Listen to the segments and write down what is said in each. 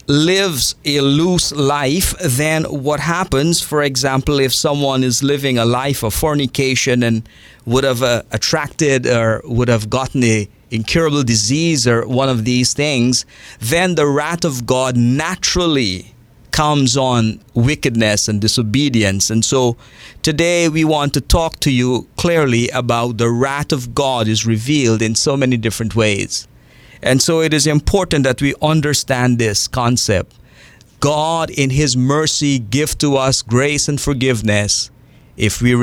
lives a loose life, then what happens, for example, if someone is living a life of fornication and would have attracted or would have gotten a incurable disease or one of these things, then the wrath of God naturally comes on wickedness and disobedience. And so today we want to talk to you clearly about the wrath of God is revealed in so many different ways. And so it is important that we understand this concept. God in His mercy gives to us grace and forgiveness. If we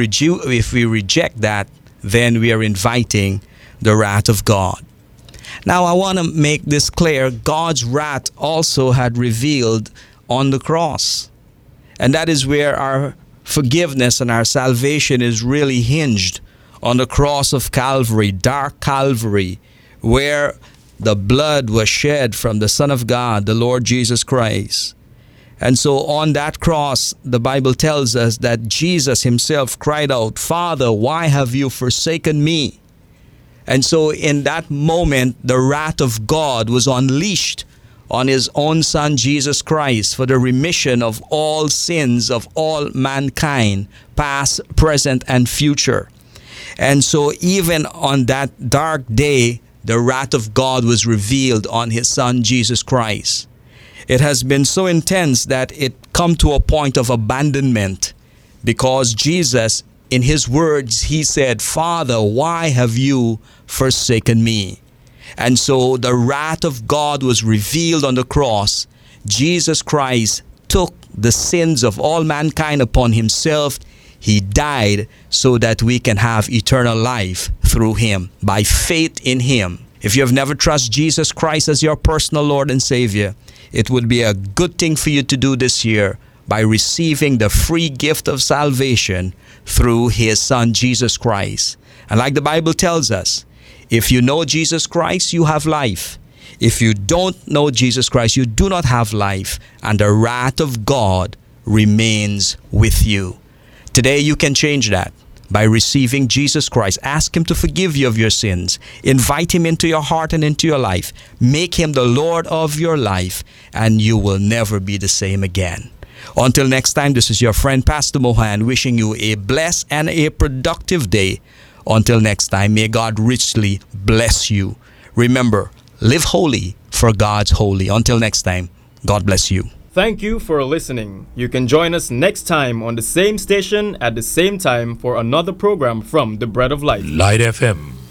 reject that, then we are inviting the wrath of God. Now I want to make this clear. God's wrath also had revealed on the cross. And that is where our forgiveness and our salvation is really hinged, on the cross of Calvary, dark Calvary, where the blood was shed from the Son of God, the Lord Jesus Christ. And so on that cross, the Bible tells us that Jesus Himself cried out, "Father, why have you forsaken me?" And so in that moment, the wrath of God was unleashed on His own Son, Jesus Christ, for the remission of all sins of all mankind, past, present, and future. And so even on that dark day, the wrath of God was revealed on His Son, Jesus Christ. It has been so intense that it come to a point of abandonment, because Jesus, in His words, He said, "Father, why have you forsaken me?" And so the wrath of God was revealed on the cross. Jesus Christ took the sins of all mankind upon Himself. He died so that we can have eternal life through Him, by faith in Him. If you have never trusted Jesus Christ as your personal Lord and Savior, it would be a good thing for you to do this year by receiving the free gift of salvation through His Son, Jesus Christ. And like the Bible tells us, if you know Jesus Christ, you have life. If you don't know Jesus Christ, you do not have life, and the wrath of God remains with you. Today you can change that by receiving Jesus Christ. Ask Him to forgive you of your sins. Invite Him into your heart and into your life. Make Him the Lord of your life, and you will never be the same again. Until next time, this is your friend Pastor Mohan, wishing you a blessed and a productive day. Until next time, may God richly bless you. Remember, live holy, for God's holy. Until next time, God bless you. Thank you for listening. You can join us next time on the same station at the same time for another program from the Bread of Life. Light FM.